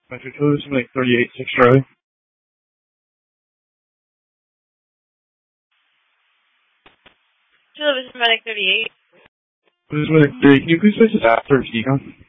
Metro 2, this is Medic 38, 6 Charlie. This is Medic 38. This is Medic 38. Can you please place this after Decon?